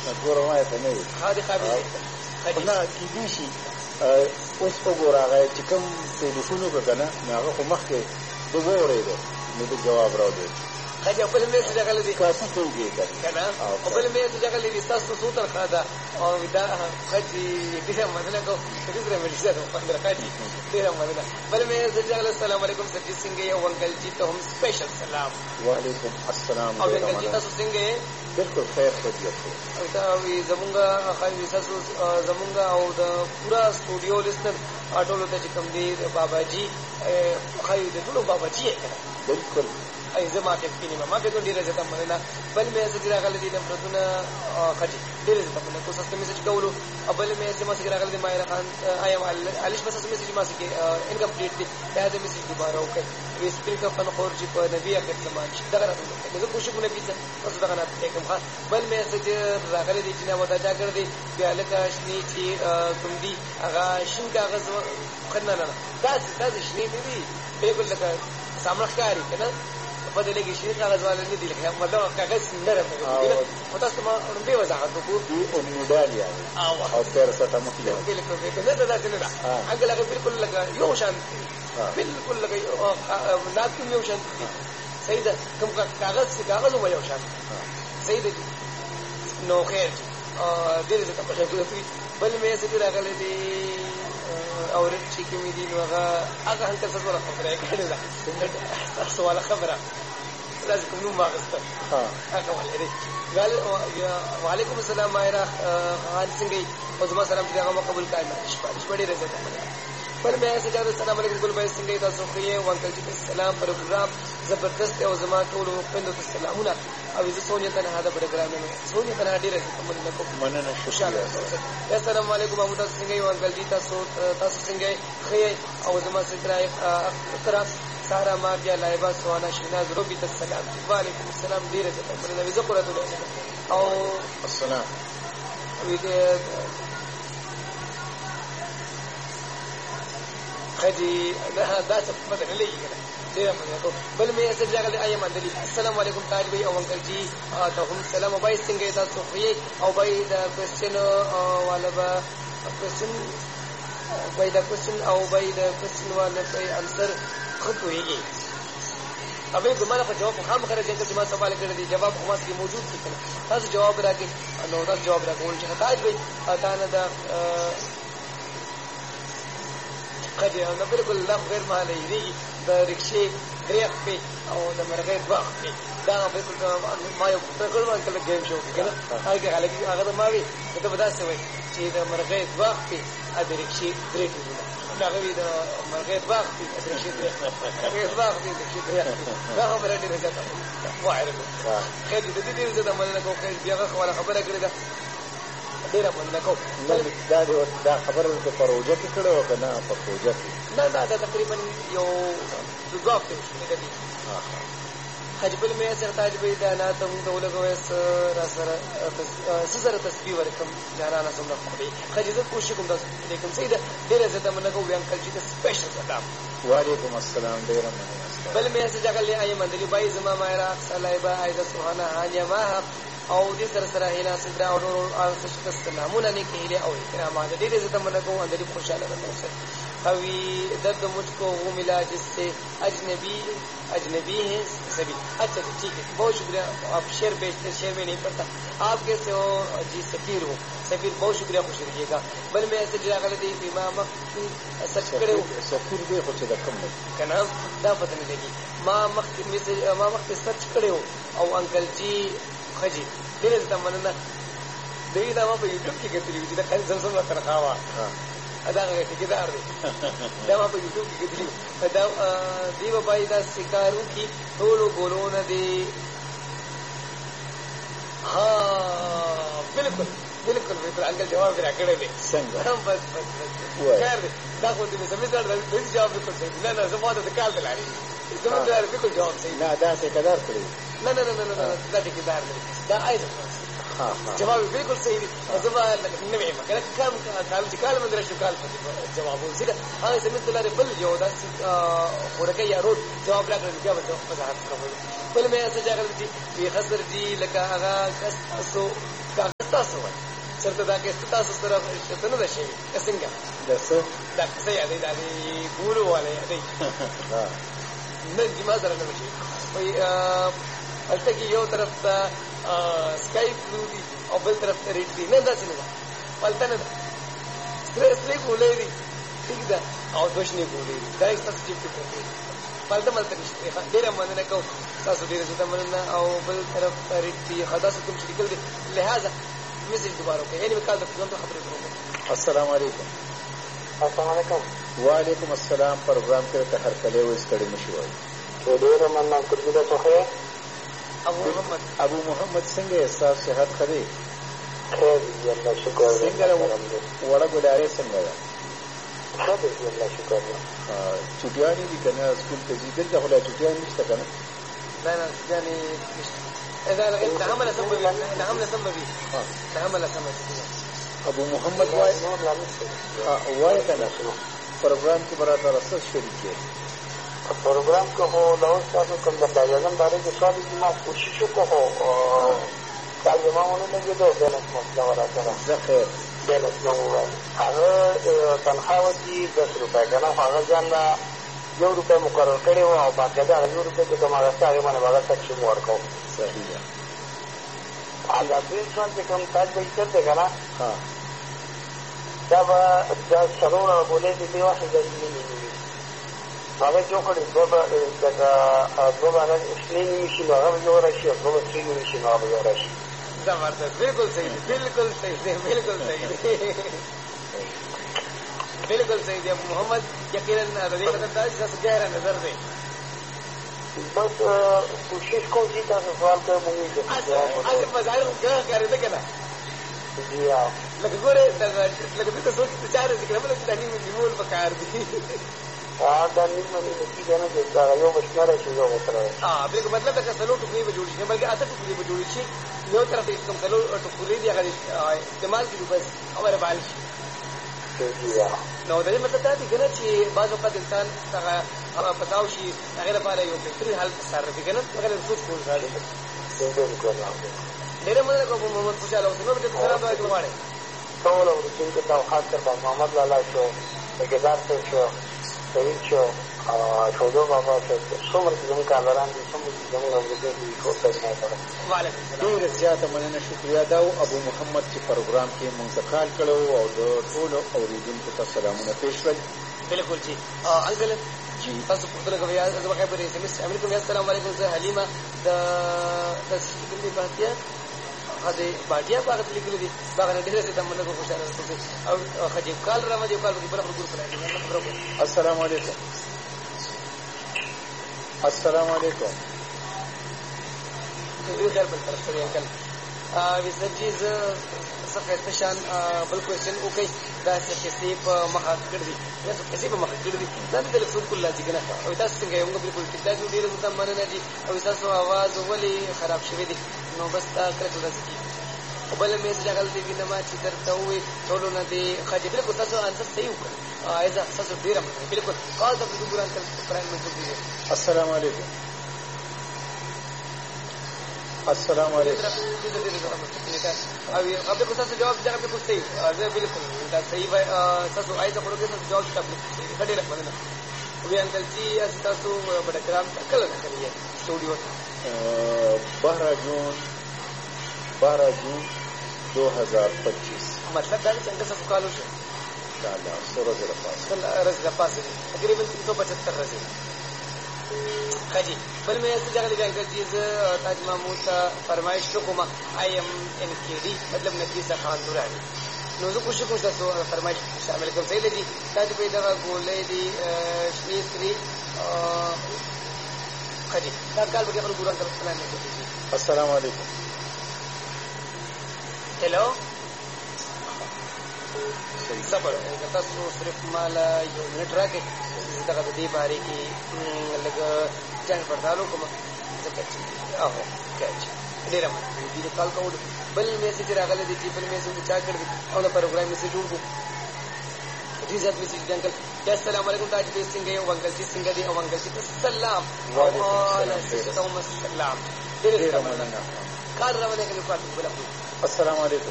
ګوره ما ته نه وي ها دې قابل نه کېدای شي اوس وګوره هغه چې کوم ټلیفون وکړه که نه نو هغه خو مخکې د واورېده نو د جواب راوړی خج خپل میسج هغه لدی کاسي کوي کنه خپل میسج هغه لدی تاسو څو تنخواه ده او دا خج ډیره مننه کوم ډیره مليزه ده په خج ډیره مننه بل میسج هغه السلام علیکم سر جی څنګه یو انکل جی ته هم سپیشل سلام وعلیکم السلام او انکل جی تاسو څنګه بالکل خیر خدمت او دا وی زمونږه خالي تاسو زمونږه او د پورا سټوډیو لیسنر اټولو ته چې کوم دی بابا جی خایو د ټولو بابا جی بالکل ای زما کې سپینې ما به ډیره زته مننه بل مې چې راغله دي نمبرونه خټي ډیره زته مننه کوم څه میسج کولو بل مې چې ما چې راغله دي مایر خان ایم علیش بس میسج ما چې انکمپلیټ دي دا د میسج دوباره وکړ وی سپیکر فن خورج په نبی اکرم زمان چې دا راغله زه کوشش کوم نبی ته اوس دا نه کوم ښه بل مې چې راغله دي چې نه ودا چا کړ دي بیا لکه شنی چې کوم دي هغه شین کاغذ خننه نه دا شنی دی بالکل لکه سامنے ښکاری کنه په دې کې شي کاغذ والے نه دي لکه مطلب کاغذ نه راځي او تاسو ما به وضاحت وکړو او مودال یعنی او تر څه مخکې بالکل بالکل دا څه نه ده هغه لکه بالکل لکه یو شان بالکل لکه لازم یو شان صحیح ده کوم کاغذ مو یو شان صحیح ده نو خیر دې څه په شکل کې بل مې څه راغلي دي او چې کومې دي نو هغه هنکل څه ولا خبره کړې ده تاسو ولا خبره لازم نو ما غسته هغه ولري قال وعليكم السلام ماهره خان څنګه او زما سلام دې هغه قبول کړئ شپه ډېر زړه پر مې سجاد السلام علیکم ګل بھائی څنګه تاسو خو یې وانکل جی السلام پروګرام زبردست او زما ټول خويندو ته سلامونه او زه سونیا ته هدا پروګرام نه سونیا ته ډیره مننه کوم مننه شکریہ السلام علیکم ابو تاسو څنګه یو انکل جی تاسو څنګه خې او زما سره اقرا سارا ماریا لایبا سوانا شیناز روبی ته سلام وعلیکم السلام ډیره مننه زه قرات او السلام خدي لها ذات مثلا لي كده بل مې اساس راغلی ايام اندلي السلام علیکم طالب او انکل جی ته هم سلام بای څنګه تاسو خو او بای دا کوېسچن والا با کوېسچن بای دا کوېسچن او بای دا کوېسچن والا په انسر خطويږي ابه ګمانه په جواب هم خره چې ما سوال کړی دی جواب هم کې موجود دي تاسو جواب راکې نو تاسو جواب راکول چې خطا دی اته نه دا قد انا بالکل لا غیر مالی دی د رکشې غریق په او د مرغې باغ په دا بالکل ما یو تکړه کله گیم شو کنه هغه ما وی ته په داسې وای چې د مرغې باغ په د رکشې غریق دا غوي د مرغې باغ په د رکشې غریق باغ په د رکشې غریق دا هم راځي راځي وایره خیر دې زه د مننه کوم خیر بیا خبره کړې ده ډیره مننه کوم دا خبره د پروژه کې کړو کنه په پروژه کې نه دا تقریبا یو دوه په دې دي حجبل مې سره تاجبې دا نه ته موږ ولګوي سره سره تسبیح ورکم جانانه سمره خو خجزه کوشش کوم تاسو لیکن سیده ډیره زته مننه کوم انکل جی ته سپیشل سلام وعلیکم السلام ډیره مننه بل مې سره جګلې ایم اندلی بای زما مایرا صلیبا ایدا سبحانه هانیا ما او دې سره هینا صدرا او څه سلامونه نه کېله او اکرامات دې زته مننه کوم اندلی خوشاله اوسه अभी दर्द मुझको वो मिला जिससे अजनबी है सभी अच्छा ठीक है बहुत शुक्रिया आप शेर बेचते शेर में नहीं पड़ता आप कैसे हो जी सफीर हो सफीर बहुत शुक्रिया खुश रहिएगा बल मैं ऐसे जगह गलती इमाम सच करे सफीर भी कुछ रकम का नाम दा पता नहीं लगी माँ वक्त सच करे हो और अंकल जी खजी दिल तमन्ना देवी दावा पे यूट्यूब की कहती हुई जिधर खाली जमसम ना तरखावा ادا ټیکدار دی دا په یوټیوب کې دی دا دیو بای دا سکارو کی ټولو ګولونه دی ها بالکل انګل جواب راکړی دی څنګه هم بس خیر دی دا خو دې سمې دا جواب وکړ نه زما ته کال دلاري زما دا بالکل جواب صحیح نه دا څنګه کړی نه دا ټیکدار دی دا ایزه جواب بالکل صحیح دی زما نه ویم کله کال من درشو کال جواب وسیده هغه سمت لري بل یو دا ورکه یا روټ جواب راکړل بیا به وضاحت کوم بل مې څه جګل دي په خسر دي لکه هغه کس اسو کاغذ تاسو وایي چېرته دا کیسه تاسو سره شته نه ده شوې که څنګه دا څه دا کیسه یادوي دا د ګولو والا یادوي نه زما سره نه ده شوې وایي هلته کې یو طرف ته سکای بلو دي او بل طرف ته ریډ دي نه داسې نه ده هلته نه ده سرې ګولې دي ټیک ده او دوه شنې ګولې دي دا یې ستاسو جیب کې پرتې دي هلته ملته نشته ډېره مننه کوم تاسو ډېره زیاته مننه او بل طرف ته ریډ دي داسې کوم چې لیکل دي لہذا میسج دوباره وکړئ یعنې مې کال د فلم ته خبرې وکړم. السلام علیکم. السلام علیکم. وعلیکم السلام. پروګرام کې ته هر کله وې ستړي مشي وایي ډېره مننه کوم ته خو ابو محمد څنګه احساس صحت خدي خیر دی الله شکر څنګه وړه ګلاره څنګه ده خیر دی الله شکر چټیانی دي کنه سکول ته ځي دلته خو لا چټیانی نشته کنه نه نه ځانې اذا نعمل سمبي نعمل سمبي نعمل سمبي ابو محمد وای کنه پروګرام کې برابر رسل شریک دی پروګرام کې هو له تاسو کوم د پایان باندې د سوال کې ما کوشش وکړو کله ما ونه لګیدو د نس مسله ورته زخیر د نس نو هغه تنخواه دي 10 روپۍ کنه هغه ځان یو روپۍ مقرر کړی و او باقاعده یو روپۍ چې کومه راځي هغه باندې هغه تکشم ورکو صحیح ده هغه څه چې کوم تاج به کېږي کنه ها دا به د څلور بولې دي واحد د هغه جو کړی دوه هغه شنې نشي نو هغه یو راشي او دوه شنې نشي نو هغه یو راشي زبردست بالکل صحیح بالکل صحیح بالکل صحیح بالکل صحیح دی ابو محمد یقینا د دې مطلب دا چې تاسو ګهره نظر دی بس کوشش کوم چې تاسو سوال کوئ مونږ اصل مظاهر کړی ده کنه لکه ګوره لکه دې څه چې چاره ذکر مله چې دانی نیول پکار دي دا نیمه نتیجه نه ده دا یو بشماره چې یو سره بالکل مطلب دا چې سلو ټوکري به جوړ شي بلکې اته ټوکري به جوړ شي یو طرف ته کوم سلو ټوکري دی هغه استعمال کیږي بس اوره بال شي نو دا مطلب دا دی کنه چې بعض وخت انسان هغه پتاو شي هغه لپاره یو بهتري حل تصرف کنه هغه سوچ کول غواړي ډېر مننه کوم محمد خوشاله اوسئ نو به سلام دوه جوړه ټول ورته ته خاص کر محمد لالا شو دګدار شو صحیح شو شودو بابا شو څومره زموږ کارلران دي څومره زموږ اورېدونکي دي ټول ته وعلیکم السلام ډېره زیاته مننه شکریا دا ابو محمد چې پروګرام کې منتقال کړو او د ټولو اوریدونکو ته سلامونه پېښ کړل بالکل جی انکل جی تاسو پوښتنه کوئ یا زما خبرې اس ام اس علیکم السلام علیکم زه حلیمه د تسجیل پاتیا هغه باډیا باغ لیکل دي باغ نه ډېر څه تمنه کو خوشاله اوسئ او خجیب کال را مې کال په خبره ګور کړی السلام علیکم السلام علیکم دې خیر په طرف ته انکل وسجیز صفه تشان بل کوېشن اوکې دا چې کیسې په مخه کړې یا څه کیسې په مخه کړې دا د رسول الله چې کنه او تاسو څنګه یو بالکل کتاب ډېر متمنه نه دي او تاسو आवाज ولې خراب شوی دي نو بس تا کړو راځي او بل مې څه غلطي وینم چې درته وې ټولو نه دي خاطر بالکل تاسو انصاف صحیح وکړ ایزه تاسو ډېر بالکل قال ته د ګوران تر پران مې کوي السلام علیکم السلام علیکم او قبل کو تاسو جواب ځکه په صحیح زه بالکل دا صحیح وای تاسو آیته پړو کې تاسو جواب تاسو کډې راځي نه وی انکل جی تاسو بڑا کرام کله نه کړی سټوډیو 12 جون 2025 مطلب دا چې څنګه تاسو کالو شو الله سره زره پاس تقریبا 375 ورځې خاجي بل مې څه ځای دی انکل جی تاج محمود فرمایش کوم آی ایم ان کی ڈی مطلب نفیسه خان دورانی نو زه کوشش کوم تاسو فرمایش شامل کوم صحیح دی دا چې پیدا غولې دي شنی سری خاجي دا کال به خپل ګوران تر پلان نه کوي السلام علیکم هلو صبر تاسو صرف مال یو منټ راکې دا د دې باره کې لکه ځان پردالو کوم ځکه چې او کېچ ډیر ما دې کال کوډ بل میسج راغلی دی چې بل میسج چا کړی او دا پروګرام میسج جوړو دې ځات میسج دی انکل السلام علیکم تاج دې څنګه یو انکل چې څنګه دی او انکل چې سلام وعلیکم السلام ډیر مننه کار راولې کې کوم بل السلام علیکم